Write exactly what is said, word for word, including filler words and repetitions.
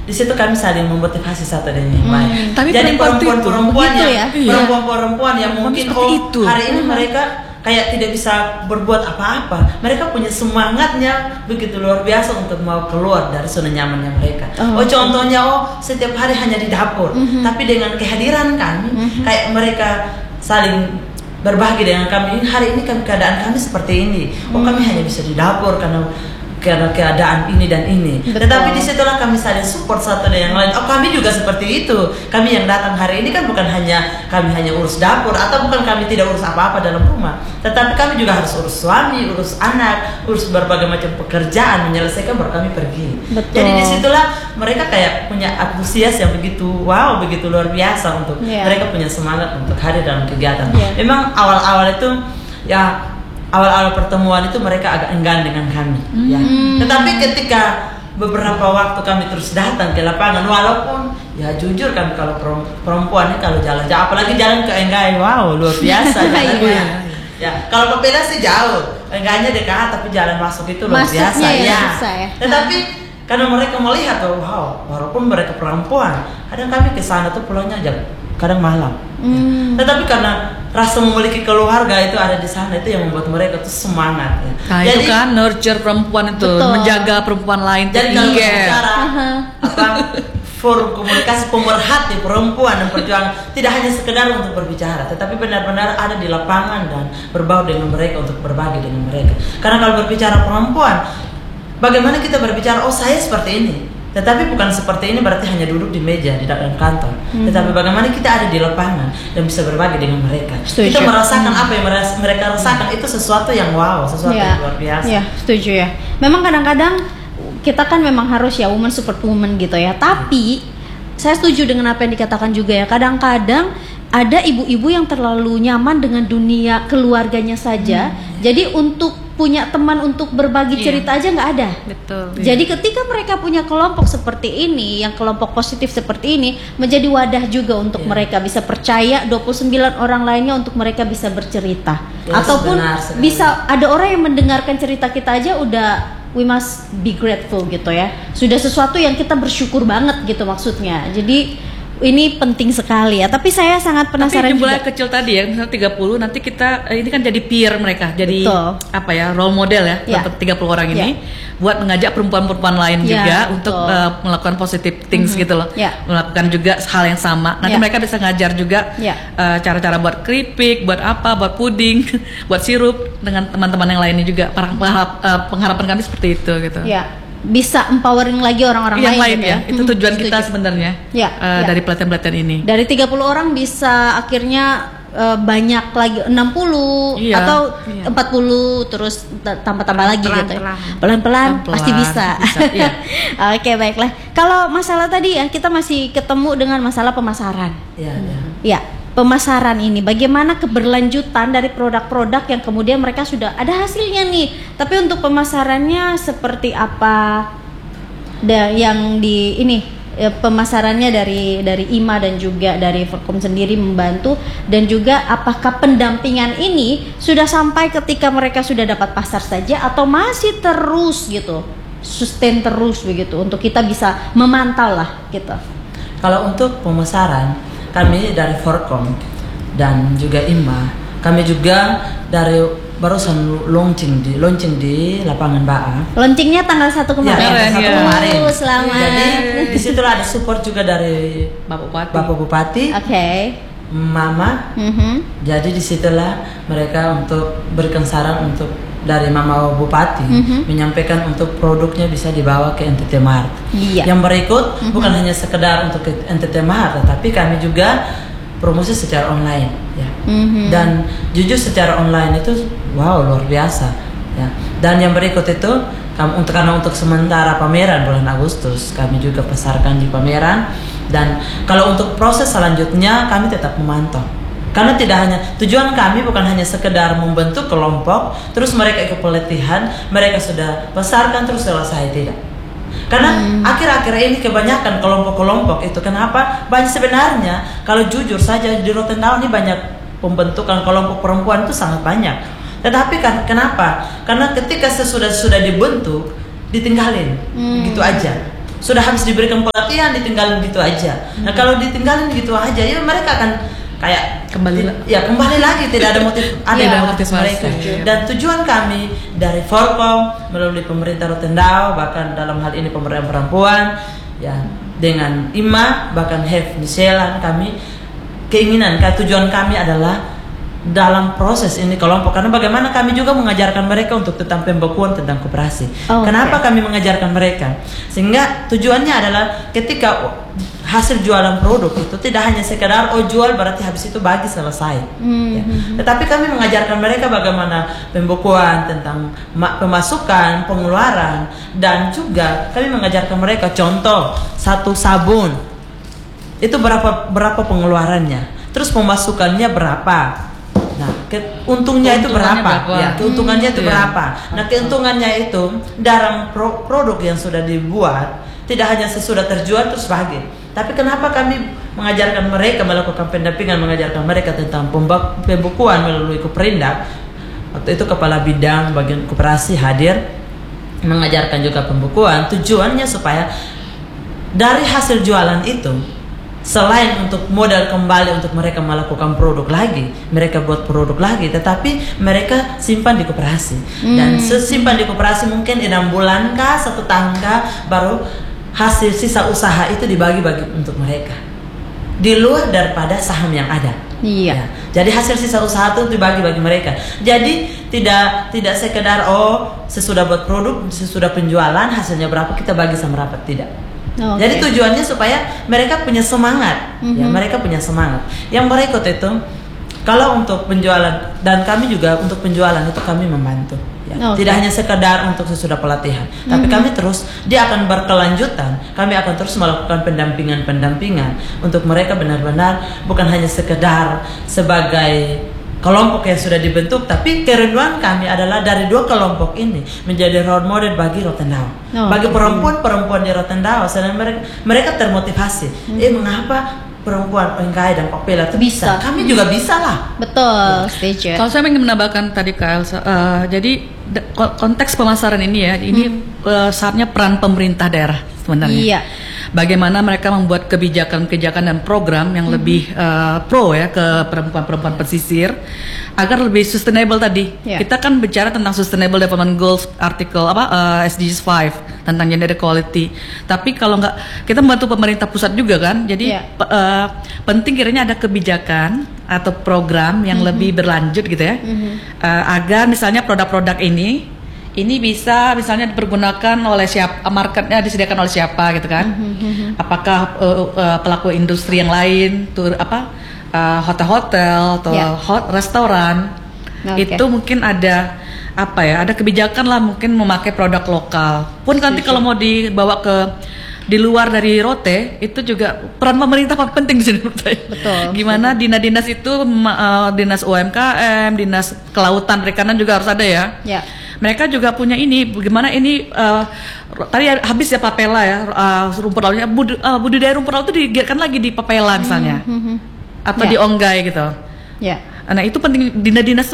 di situ kami saling memotivasi satu dengan yang lain. Hmm, tapi jadi perempuan-perempuan yang ya? perempuan-perempuan yang mungkin oh itu. hari ini mereka kayak tidak bisa berbuat apa-apa, mereka punya semangatnya begitu luar biasa untuk mau keluar dari zona nyamannya mereka. Oh, oh contohnya oh setiap hari hanya di dapur, mm-hmm. tapi dengan kehadiran kami, mm-hmm. kayak mereka saling berbagi dengan kami. Hari ini kami keadaan kami seperti ini. Oh mm-hmm. kami hanya bisa di dapur karena karena keadaan ini dan ini. Betul. Tetapi disitulah kami saling support satu dan yang lain. Oh kami juga seperti itu. Kami yang datang hari ini kan bukan hanya kami hanya urus dapur atau bukan kami tidak urus apa-apa dalam rumah, tetapi kami juga harus urus suami, urus anak, urus berbagai macam pekerjaan, menyelesaikan baru kami pergi. Betul. Jadi disitulah mereka kayak punya antusias yang begitu wow, begitu luar biasa untuk yeah. mereka punya semangat untuk hadir dalam kegiatan. Yeah. Memang awal-awal itu ya awal-awal pertemuan itu mereka agak enggan dengan kami, hmm. ya. Tetapi ketika beberapa waktu kami terus datang ke lapangan, walaupun ya jujur kami kalau perempuan ini kalau jalan-jalan, apalagi jalan ke Enggai, wow luar biasa jalannya. Ya, kalau Papeda sih jauh, Enggainya dekat, tapi jalan masuk itu luar Masuknya biasa, ya. ya. ya. Tetapi karena mereka melihat, oh, wow, walaupun mereka perempuan, kadang kami ke sana tuh pulangnya jam kadang malam. Hmm. Ya. Tetapi karena rasa memiliki keluarga itu ada di sana, itu yang membuat mereka tuh semangat. Ya. Nah, jadi, itu kan nurture perempuan itu, betul. menjaga perempuan lain. Jadi kalau bicara uh-huh. apa forum komunikasi pemerhati perempuan dan perjuangan tidak hanya sekedar untuk berbicara, tetapi benar-benar ada di lapangan dan berbaur dengan mereka untuk berbagi dengan mereka. Karena kalau berbicara perempuan, bagaimana kita berbicara? Oh saya seperti ini. Tetapi bukan seperti ini berarti hanya duduk di meja di dalam kantor. Hmm. Tetapi bagaimana kita ada di lapangan dan bisa berbagi dengan mereka. Setuju. Kita merasakan hmm. apa yang mereka rasakan, itu sesuatu yang wow, sesuatu ya. yang luar biasa. Ya, setuju ya. Memang kadang-kadang kita kan memang harus ya woman support woman gitu ya. Tapi saya setuju dengan apa yang dikatakan juga ya. Kadang-kadang ada ibu-ibu yang terlalu nyaman dengan dunia keluarganya saja. Hmm. Jadi untuk punya teman untuk berbagi iya. cerita aja nggak ada. Betul. Jadi iya. ketika mereka punya kelompok seperti ini, yang kelompok positif seperti ini, menjadi wadah juga untuk iya. mereka bisa percaya dua puluh sembilan orang lainnya untuk mereka bisa bercerita. Yes, ataupun benar, bisa ada orang yang mendengarkan cerita kita aja udah we must be grateful gitu ya. Sudah sesuatu yang kita bersyukur banget gitu maksudnya. Jadi ini penting sekali ya, tapi saya sangat penasaran tapi jumlah juga. Kecil tadi ya, misalnya tiga puluh, nanti kita ini kan jadi peer mereka, jadi betul. apa ya, role model ya, ya. untuk tiga puluh orang ini, ya. buat mengajak perempuan-perempuan lain ya, juga betul. untuk uh, melakukan positive things mm-hmm. gitu loh, ya. melakukan juga hal yang sama. Nanti ya. mereka bisa ngajar juga ya. uh, cara-cara buat keripik, buat apa, buat puding, buat sirup dengan teman-teman yang lainnya juga. Pengharap, uh, pengharapan kami seperti itu gitu. Ya. Bisa empowering lagi orang-orang yang lain, lain ya. Itu tujuan kita sebenarnya ya, uh, ya. dari pelatihan-pelatihan ini. Dari tiga puluh orang bisa akhirnya uh, banyak lagi enam puluh iya, atau iya. empat puluh terus tambah-tambah lagi pelan, gitu. Pelan. Pelan-pelan pasti bisa. bisa iya. Oke, baiklah. Kalau masalah tadi ya kita masih ketemu dengan masalah pemasaran. Iya, iya. Ya. Pemasaran ini, bagaimana keberlanjutan dari produk-produk yang kemudian mereka sudah ada hasilnya nih, tapi untuk pemasarannya seperti apa? Da, yang di ini ya, pemasarannya dari dari I M A dan juga dari Forkom sendiri membantu, dan juga apakah pendampingan ini sudah sampai ketika mereka sudah dapat pasar saja atau masih terus gitu, sustain terus begitu untuk kita bisa memantau lah gitu. Kalau untuk pemasaran, kami dari Forkom dan juga I M A, kami juga dari barusan launching di launching di lapangan Baa. Launchingnya tanggal satu kemarin. Ya, tanggal satu ya. kemarin. Oh, selamat. Jadi disitulah ada support juga dari Bapak Bupati. Bapak Bupati. Oke. Okay. Mama. Mm-hmm. Jadi disitulah mereka untuk berikan saran untuk dari Mama Bupati mm-hmm. menyampaikan untuk produknya bisa dibawa ke N T T Mart. Iya. Yang berikut mm-hmm. bukan hanya sekedar untuk ke N T T Mart, tetapi kami juga promosi secara online ya. Mm-hmm. Dan jujur secara online itu wow luar biasa ya. Dan yang berikut itu untuk karena untuk sementara pameran bulan Agustus kami juga pasarkan di pameran, dan kalau untuk proses selanjutnya kami tetap memantau. Karena tidak hanya tujuan kami bukan hanya sekedar membentuk kelompok, terus mereka ikut pelatihan, mereka sudah pasarkan terus selesai, tidak. Karena hmm. akhir-akhir ini kebanyakan kelompok-kelompok itu kenapa? Banyak sebenarnya kalau jujur saja di Rotendao ini banyak pembentukan kelompok perempuan itu sangat banyak. Tetapi kan kenapa? Karena ketika sesudah sudah dibentuk ditinggalin, hmm. gitu aja. sudah habis diberikan pelatihan ditinggalin gitu aja. Nah kalau ditinggalin gitu aja ya mereka akan kayak kembali ya kembali lagi tidak ada motif ada ya, motif mereka. Dan tujuan kami dari Forkom melalui pemerintah Rotendao, bahkan dalam hal ini pemberdayaan perempuan ya dengan I M A bahkan H E F New Zealand, kami keinginan tujuan kami adalah dalam proses ini kelompok, karena bagaimana kami juga mengajarkan mereka untuk tentang pembekuan tentang koperasi. Oh, kenapa okay. kami mengajarkan mereka? Sehingga tujuannya adalah ketika hasil jualan produk itu tidak hanya sekedar oh jual berarti habis itu bagi selesai. Mm-hmm. Ya. Tetapi kami mengajarkan mereka bagaimana pembekuan tentang pemasukan, pengeluaran, dan juga kami mengajarkan mereka contoh satu sabun itu berapa berapa pengeluarannya, terus pemasukannya berapa. Nah, untungnya itu berapa? berapa? Ya, keuntungannya hmm, itu iya. berapa? Nah, keuntungannya itu dalam pro produk yang sudah dibuat tidak hanya sesudah terjual terus bagi. Tapi kenapa kami mengajarkan mereka melakukan pendampingan, mengajarkan mereka tentang pembukuan melalui Koperindak? Waktu itu kepala bidang bagian koperasi hadir mengajarkan juga pembukuan. Tujuannya supaya dari hasil jualan itu selain untuk modal kembali untuk mereka melakukan produk lagi, mereka buat produk lagi, tetapi mereka simpan di koperasi. Hmm. Dan sesimpan di koperasi mungkin enam bulan kah, satu tahun kah, baru hasil sisa usaha itu dibagi-bagi untuk mereka. Di luar daripada saham yang ada. Iya. Ya. Jadi hasil sisa usaha itu dibagi-bagi mereka. Jadi tidak tidak sekedar oh sesudah buat produk, sesudah penjualan hasilnya berapa kita bagi sama rapat, tidak. Okay. Jadi tujuannya supaya mereka punya semangat, mm-hmm. ya mereka punya semangat. Yang berikut itu, kalau untuk penjualan dan kami juga untuk penjualan itu kami membantu, ya. Okay. Tidak hanya sekedar untuk sesudah pelatihan, mm-hmm. tapi kami terus dia akan berkelanjutan. Kami akan terus melakukan pendampingan-pendampingan untuk mereka benar-benar bukan hanya sekedar sebagai kelompok yang sudah dibentuk, tapi kerinduan kami adalah dari dua kelompok ini menjadi role model bagi Rotendao, oh, bagi perempuan-perempuan di Rotendao, sehingga mereka, mereka termotivasi. Hmm. Eh mengapa perempuan Pengkai dan Papela itu bisa. bisa? Kami juga bisa lah. Betul, setuju. Kalau saya ingin menambahkan tadi Kak Elsa, uh, jadi konteks pemasaran ini ya, ini hmm. uh, saatnya peran pemerintah daerah sebenarnya. Iya. Bagaimana mereka membuat kebijakan-kebijakan dan program yang mm-hmm. lebih uh, pro ya ke perempuan-perempuan pesisir agar lebih sustainable tadi. Yeah. Kita kan bicara tentang Sustainable Development Goals artikel apa uh, S D Gs lima tentang gender equality. Tapi kalau nggak kita membantu pemerintah pusat juga kan. Jadi yeah. p- uh, penting kiranya ada kebijakan atau program yang mm-hmm. lebih berlanjut gitu ya. Mm-hmm. Uh, agar misalnya produk-produk ini ini bisa misalnya dipergunakan oleh siapa, marketnya disediakan oleh siapa gitu kan? Mm-hmm. Apakah uh, uh, pelaku industri yang lain, tur apa uh, hotel-hotel atau yeah. hot restoran, okay. itu mungkin ada apa ya? Ada kebijakan lah mungkin memakai produk lokal. Pun nanti kalau mau dibawa ke di luar dari Rote itu juga peran pemerintah penting di sini menurut saya. Betul. Gimana dinas-dinas itu uh, dinas U M K M, dinas kelautan perikanan juga harus ada ya. Ya. Mereka juga punya ini, bagaimana ini uh, tadi habis ya Papela ya, uh, rumput lautnya, bud, uh, budidaya rumput laut itu digiatkan lagi di Papela misalnya, mm-hmm. atau yeah. di Onggai gitu. Yeah. Nah itu penting, dinas-dinas